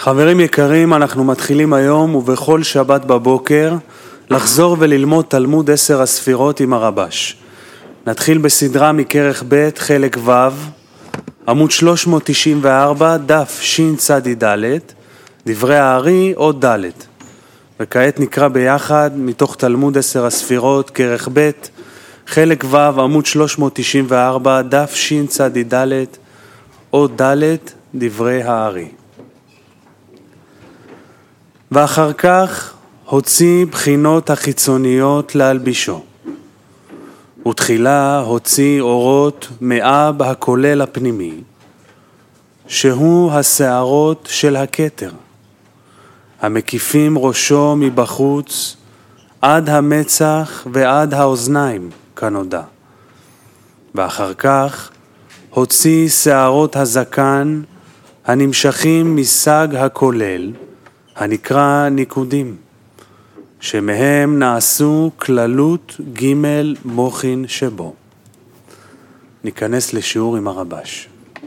חברים יקרים, אנחנו מתחילים היום ובכל שבת בבוקר לחזור וללמוד תלמוד 10 הספירות עם הרבש. נתחיל בסדרה מכרך ב' חלק ו', עמוד 394, דף שצ"ד, דברי הארי עוד ד'. וכעת נקרא ביחד מתוך תלמוד 10 הספירות, כרך ב' חלק ו', עמוד 394, דף שצ"ד, עוד ד', דברי הארי. ואחר כך הוציא בחינות החיצוניות להלבישו. ותחילה הוציא אורות מאב הכולל הפנימי, שהוא השערות של הכתר, המקיפים ראשו מבחוץ עד המצח ועד האוזניים כנודע. ואחר כך הוציא שערות הזקן הנמשכים מסג הכולל, הנקרא ניקודים, שמהם נעשו כללות ג' מוחין שבו. ניכנס לשיעור עם הרבש.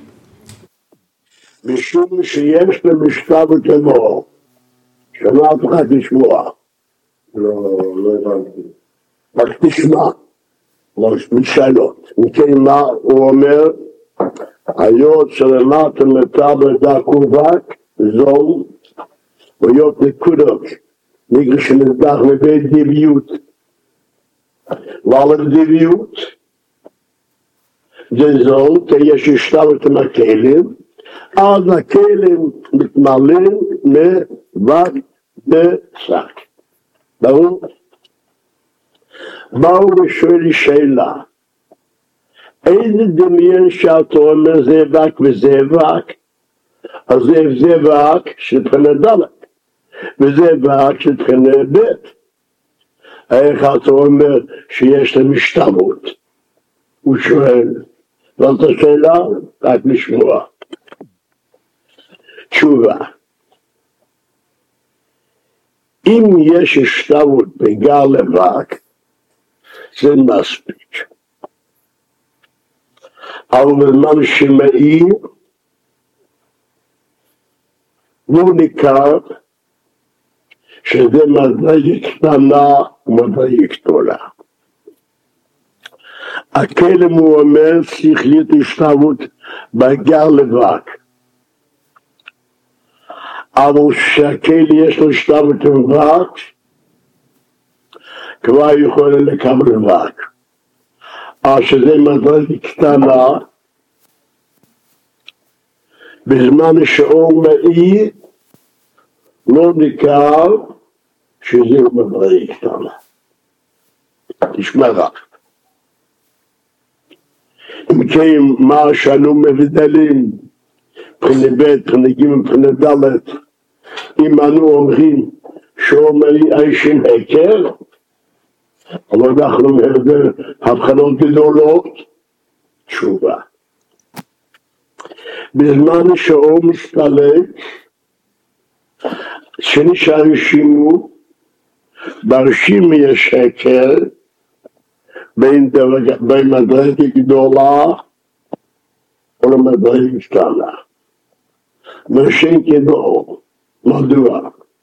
משום שיש למשכב כמו, שמעת לך תשמוע. לא הבנתי. רק תשמע, משאלות. מכן מה הוא אומר? היות שלמטה מטבל דקובק, זול, ויות נקודות, נקרא שנדח מבית דיביות. ועל הדיביות, זה זול, יש השתלת עם הכלים, אז הכלים מתמלאים מבט בשק. ברור? באו ושואל שאלה, איזה דמיין שאתה אומר זה וק וזה וק? אז זה וק שתכנה ד' וזה וק שתכנה ב'. איך אתה אומר שיש להם השתלמות? הוא שואל, זאת השאלה? רק לשמוע. תשובה, אם יש השתלמות בגל לבק, זה מספיק. אבל בזמן שמאיר, לא ניכר שזה מדרגה קטנה ומדרגה גדולה. הכלם הוא אומר שכלית השתלמות בגל לבק. אבל שהכלי יש לו השתלמות לבק, כבר יכול לקבל לבק. אז שזה מדרגה קטנה, בזמן שאור מאיר, לא ניכר שזה מדרגה קטנה. תשמע רק. אם כן, מה שאנו מבדלים, מבחינה ב', מבחינה ג', מבחינה ד', אם אנו אומרים שאור מאיר אישים הכר, אבל אנחנו מהבדל הבחנות גדולות, תשובה. בזמן שאור מסתלק, שנשאר רשימו, ברשימו יש הכר, בין מדרגה גדולה או למדרגה קטנה. ושם כדאור, מדוע?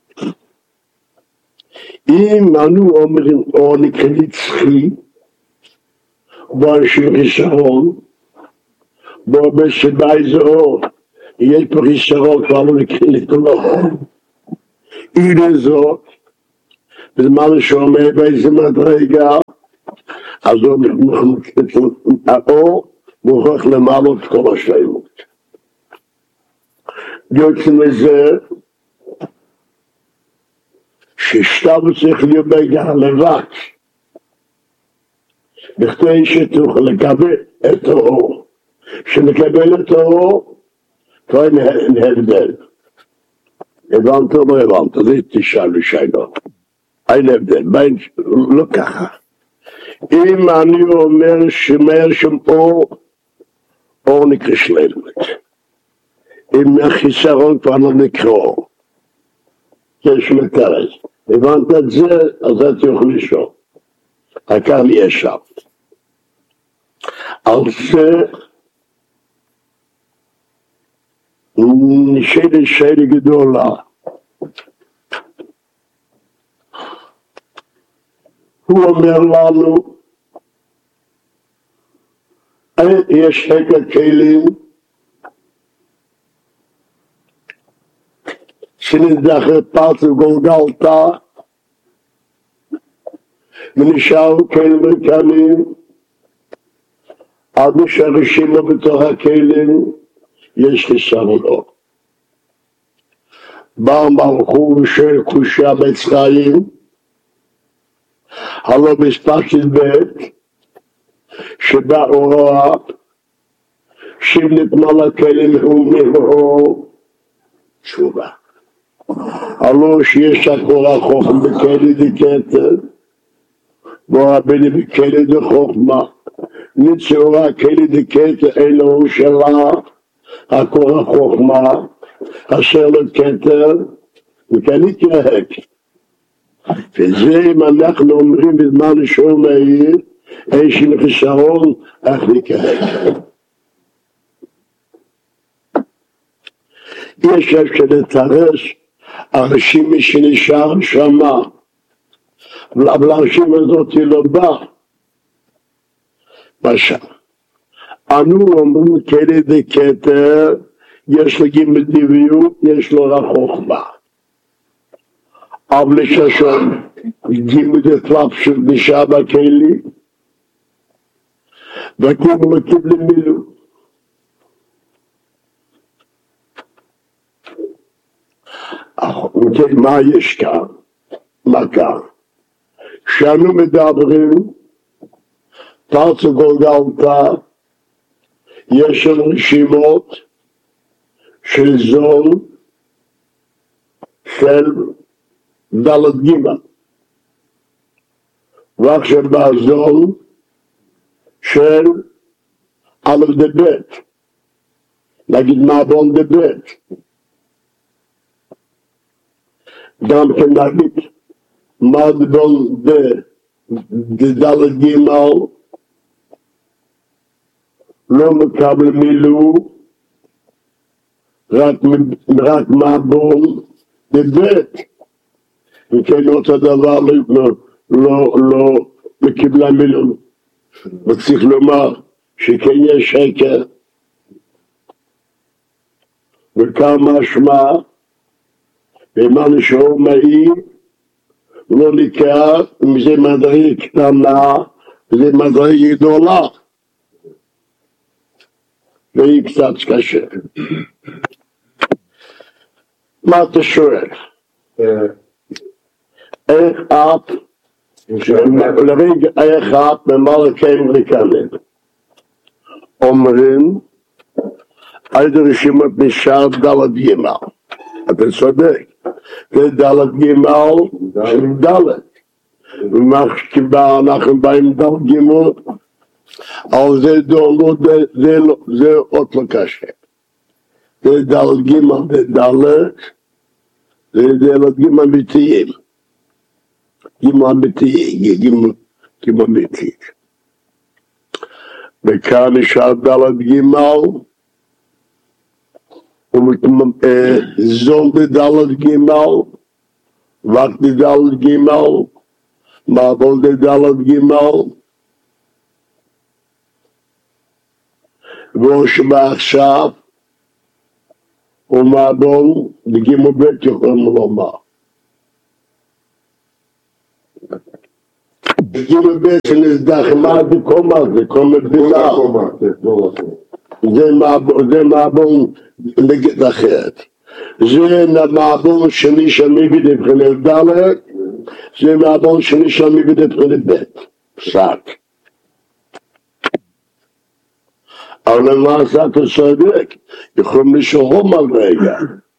אם אנו אומרים אור נקרא נצחי, בו אנשים חיסרון, בו בסבי זה אור, יש פה חיסרון כבר לא נקרא לתלון. הנה זאת, בזמן שאומר באיזה מדרגה, אז האור מוכרח למעלות כל השלמות. יוצאים לזה, ששתיו צריך להיות בגלל לבק, בכדי שתוכל לקבל את האור. שנקבל את האור, כבר נהבדל. הבנת או לא הבנת? זה תשאל שאלות. אין הבדל, לא ככה. אם אני אומר שמאיר שם אור נקרא שלמת. אם החיסרון כבר לא נקרא אור. יש מתרס. הבנת את זה, אז אתה יכול לשאול. העיקר לי ישב. על זה שאלה גדולה. הוא אומר לנו, יש חלק כלים שנזכר פרץ וגולגלתא ונשארו כלים ריקנים עד שהרשימו בתוך הכלים יש חיסרונות. בא מלכו של קושיה בצריים הלא בספשת בית שבא אורה שנתמלא כלים ומבואו תשובה. הלא שיש הקורא חוכם בכלי דקטר והרבני בכלי דחוכמה נצורה כלי דקטר אלוהו שלה הקורא חוכמה אשר לכתר וכן יתרהק. וזה אם אנחנו אומרים בזמן שהוא מהיר איש עם חיסרון איך נקרק. יש אפשר לתרס אנשים מי שנשאר שמה אבל האנשים הזאת לא בא בשם. אנו אומרים כלי דקטר יש לו גימל דביות, יש לו רק חוכמה. אבל יש שם גימל דפלפשות נשאר בכלי וגימל קיבל מילוא. מה יש כאן? מה כאן? כשאנו מדברים פרץ וגולגלתא יש שם רשימות של זול של דלת גימל ועכשיו בזול של א' דבית נגיד מעבון דבית גם כן נגיד מעבון דלת גימל לא מקבל מילוא רק מעבון דבית וכן אותו דבר לא מקבלה מילוא. וצריך לומר שכן יש שקר וכמה משמע ומה נשאר מהיר לא נקרא אם זה מדרגה קטנה זה מדרגה גדולה והיא קצת קשה. מה אתה שואל? איך את לרגע איך את במעלה כלים ריקנים אומרים עד רשימת נשאר דלת גימל. אתה צודק זה דלת גימל של דלת ומה שקיבל אנחנו באים דלת גימל אבל זה עוד לא קשה. זה דלת גימל זה דלת זה דלת גימל אמיתיים גימל אמיתיים גימל אמיתיים וכאן נשאר דלת גימל זול דלת גימל וק דלת גימל מעבול דלת גימל ואושמה עכשיו ומעבול בגימל בית יכולים לומר בגימל בית שנסדחמה זה קומה בילה זה מעבול נגד אחרת זה מעבול שני שמי בדבחנת דלת זה מעבול שני שמי בדבחנת בית פסק אבל למעשה אתה צודק יכולים לשאום על רגע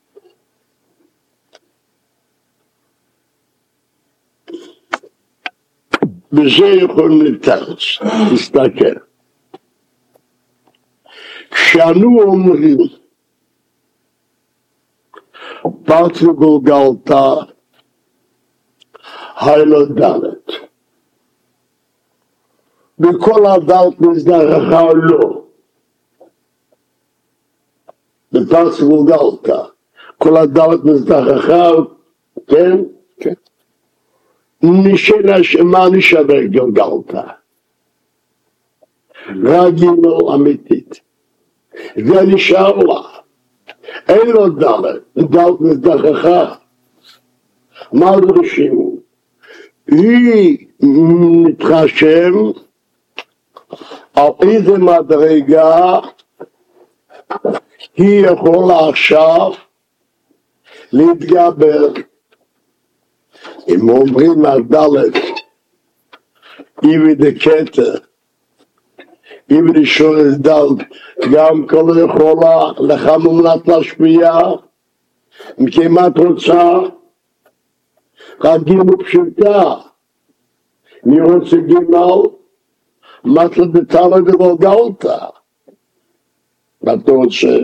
וזה יכולים לתרץ תסתכל כשאנו אומרים פרץ וגולגלתא היילו דלת וכל הדלת נזדרכה או לא בפרס גולגלתא, כל הדלת מזדחכה, כן? כן. מה נשבר גולגלתא? רגינו אמיתית. זה נשאר לה. אין לו דלת מזדחכה. מה דורשים? היא מתחשם על איזה מדרגה היא יכולה עכשיו להתגבר. אם אומרים הדלת, איבי דקטר, איבי דשורס דלת, גם כל יכולה לך מומלט להשפיע, כמעט רוצה, רק גימו פשוטה, מי רוצה גימל, מתלה דתלה דגולגלתא. מה אתה רוצה?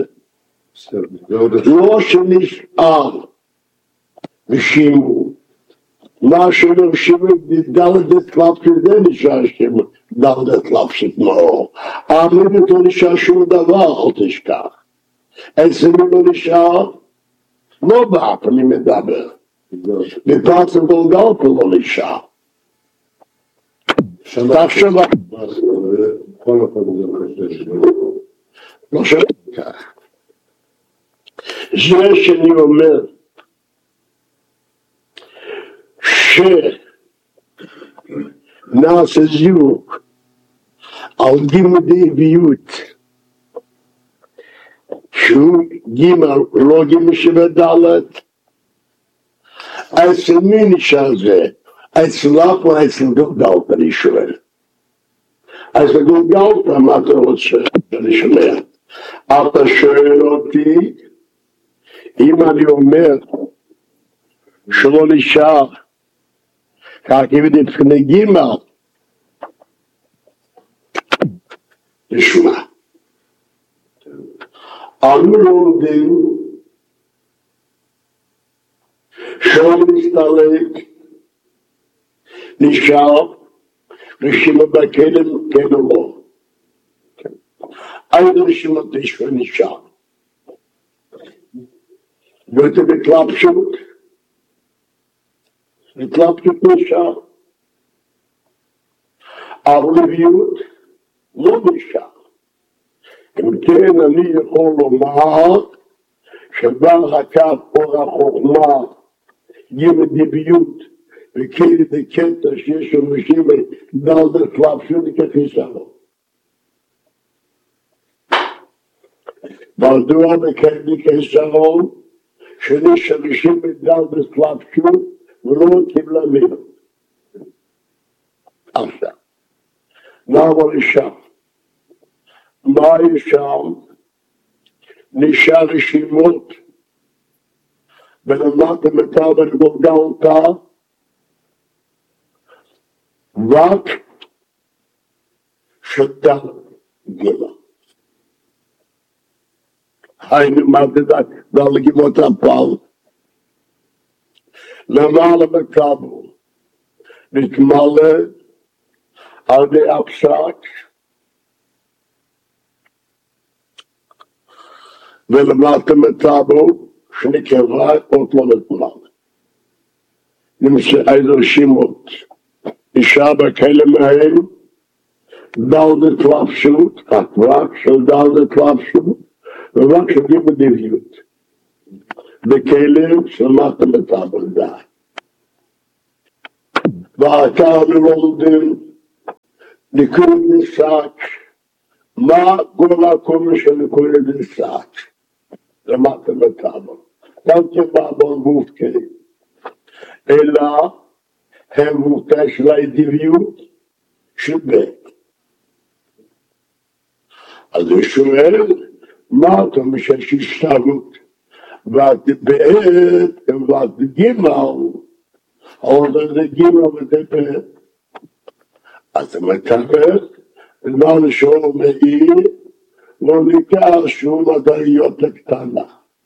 לא שנשאר ושימו, מה שמרשימו דלת קלפשת זה נשאר שימו, דלת קלפשת מאור. האמרת לא נשאר שום דבר, אל תשכח. אצלנו לא נשאר, לא באף אני מדבר. בפרס גולגלתא לא נשאר. תחשב לא שומע כך. זה שאני אומר שנעשה זיווג על גימל דאביות שהוא גימל לא גימל שבדלת, אצל מי נשאר זה? אצלך או אצל גולגלתא אני שואל. אצל גולגלתא מה אתה רוצה? אני שומע. אתה שואל אותי אם אני אומר שלא נשאר כך אם נתפני גימל, תשמע, אנו לומדים שלא נסתלק נשאר רשימה בכלם כן או לא. איזה רשימה תשמע נשאר? ואתה בקלפשות נשאר. אבל לביאות לא נשאר. אם כן אני יכול לומר שבא הקו אור החוכמה גימל דאביות וכאלה דקטע שיש אנשים דלת קלפשות כחיסרון. מדוע בכאלה כחיסרון שיש אנשים דלת קלפשות ולא קיבלה מילה. עכשיו, נעבור לשם. מה יש שם? נשאר רשימות ולמדתם אותה בגולגלתא רק שתה גילה. היינו מדדת ועל גימות הפעל למעלה מקבל נתמלא על די הפסק ולמדתם אותנו שנקרא עוד לא נתמלא. נמצא איזה רשימות נשאר בכאלה מהם דלת קלפשות, רק של דלת קלפשות ורק של גימל דאביות. בכאלה שלמדתם אותנו די. ועתה אנו לומדים ניקוד נסק, מה גול הקומר של ניקוד נסק? למדתם אותנו. גם כבאבון מופקי, אלא הם מופקי של האדיביות של בית. אז הוא שואל, מה אתה משש השתגות? ואת בעת, ואת גימל, אבל זה גימל וזה בעת. אז הוא מתאר, ולמה שהוא מעיר, לא ניכר שהוא מדעיות הקטנה.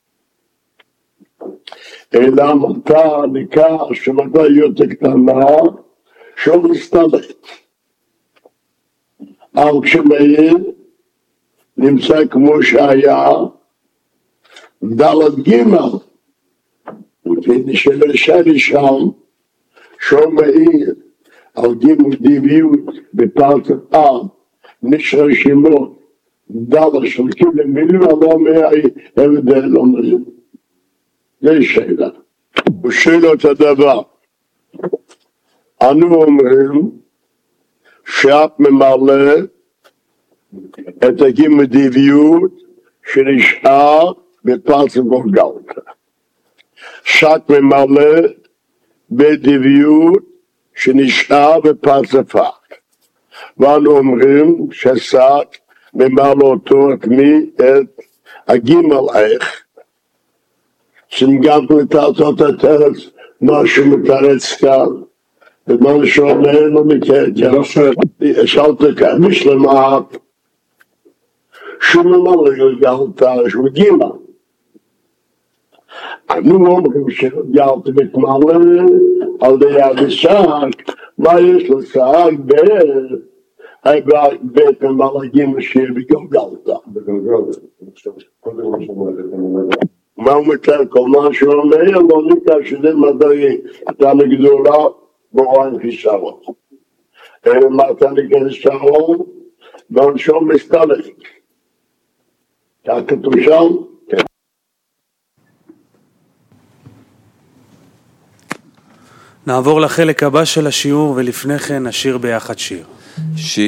אלא מותר ניכר שמדעיות הקטנה, שהוא מסתלט. אבל כשמעיר, נמצא כמו שהיה, דלת גימל, ותמיד של השני שם, שום מעיר, על גימל דיביות בפרטת נשאר שמות, דלת של כאילו מילים, אבל מההבדל אומרים. זה שאלה. הוא שואל את הדבר. אנו אומרים שאת ממלא את הגימל דיביות שנשאר בפרטת גולגלתה. שאת ממלא בדיביות שנשאר בפרצפה. ואנו אומרים ששאת ממלא אותו את מי? את הגימל איך. שנגעת לתעצות התרץ, מה שמתרץ כאן. בזמן שאומר לו מקטע, שאלת כאן, משלמה, שממלא גלגלתה, שהוא גימל. אנו אומרים שגלגלת מתמלא על יד השק, מה יש לשק בית ממלא גימל שיר בגלגלתה. מה הוא מתאר כל מה שאומר, לא נקרא שזה מדעי, אתה מגדולה בוראים חיסרון. מה אתה נקרא חיסרון? ועונשו מסתלק. כך כתוב שם? נעבור לחלק הבא של השיעור, ולפני כן נשיר ביחד שיר.